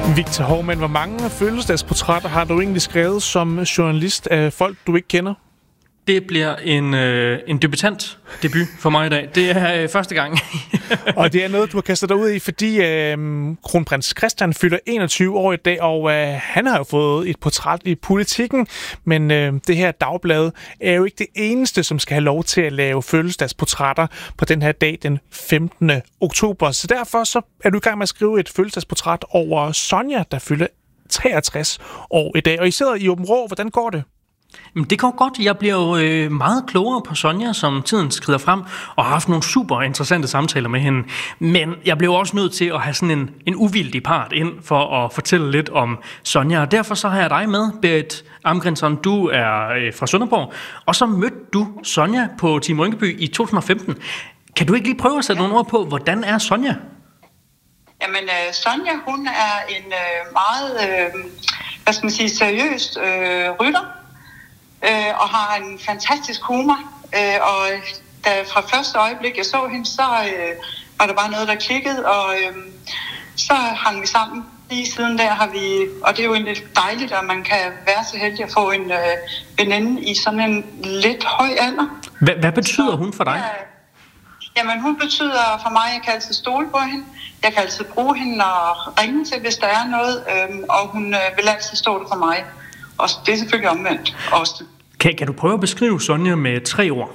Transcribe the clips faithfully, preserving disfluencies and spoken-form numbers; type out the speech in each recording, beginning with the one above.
Victor Hovmand, hvor mange fødselsdagsportrætter har du egentlig skrevet som journalist af folk, du ikke kender? Det bliver en, øh, en debutant debut for mig i dag. Det er øh, første gang. Og det er noget, du har kastet dig ud i, fordi øh, kronprins Christian fylder enogtyve år i dag, og øh, han har jo fået et portræt i Politikken. Men øh, det her dagblad er jo ikke det eneste, som skal have lov til at lave fødselsdagsportrætter på den her dag, den femtende oktober. Så derfor så er du i gang med at skrive et fødselsdagsportræt over Sonja, der fylder treogtres år i dag. Og I sidder i Åben Rå. Hvordan går det? Det går godt. Jeg bliver jo øh, meget klogere på Sonja, som tiden skrider frem, og har haft nogle super interessante samtaler med hende. Men jeg blev også nødt til at have sådan en, en uvildig part ind for at fortælle lidt om Sonja. Og derfor så har jeg dig med, Berit Amgrenson. Du er øh, fra Sønderborg, og så mødte du Sonja på Team Rynkeby i to tusind og femten. Kan du ikke lige prøve at sætte ja. nogle ord på, hvordan er Sonja? Jamen, øh, Sonja, hun er en øh, meget, øh, hvad skal man sige, seriøst øh, rytter. Øh, og har en fantastisk humor, øh, og da fra første øjeblik jeg så hende, så øh, var der bare noget, der klikkede, og øh, så hang vi sammen. Lige siden der har vi, og det er jo egentlig dejligt, at man kan være så heldig at få en øh, veninde i sådan en lidt høj alder. Hvad, hvad betyder hun for dig? Ja, jamen hun betyder for mig, at jeg kan altid stole på hende. Jeg kan altid bruge hende og ringe til, hvis der er noget, øh, og hun øh, vil altid stå der for mig. Og det er selvfølgelig omvendt også. Kan, kan du prøve at beskrive Sonja med tre ord?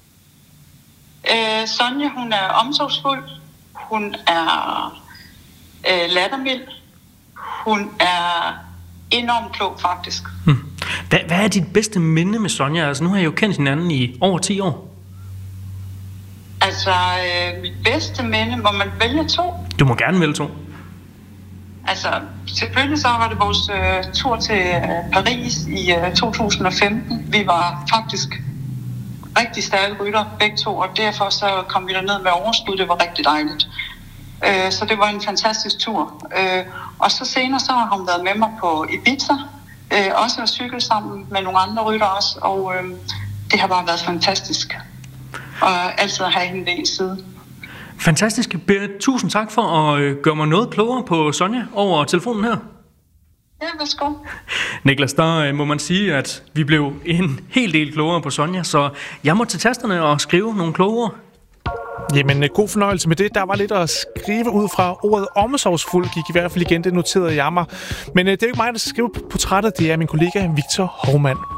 Øh, Sonja, hun er omsorgsfuld. Hun er øh, lattermild. Hun er enormt klog, faktisk. Hmm. Hvad, hvad er dit bedste minde med Sonja? Altså, nu har jeg jo kendt hinanden i over ti år. Altså, øh, mit bedste minde, må man vælge to? Du må gerne vælge to. Altså, selvfølgelig så var det vores øh, tur til øh, Paris i øh, to tusind og femten. Vi var faktisk rigtig stærke rytter, begge to, og derfor så kom vi derned med overskud. Det var rigtig dejligt. Øh, så det var en fantastisk tur. Øh, og så senere så har hun været med mig på Ibiza, øh, også at cykle sammen med nogle andre rytter også, og øh, det har bare været fantastisk. Og altid at have hende ved en side. Fantastisk. Berit, tusind tak for at gøre mig noget klogere på Sonja over telefonen her. Ja, værsgo. Niklas, der må man sige, at vi blev en hel del klogere på Sonja, så jeg må til tasterne og skrive nogle klogere. Jamen, god fornøjelse med det. Der var lidt at skrive ud fra ordet omsorgsfuld, gik i hvert fald igen, det noterede jeg mig. Men det er jo ikke mig, der skal skrive portrættet, det er min kollega Victor Hovmand.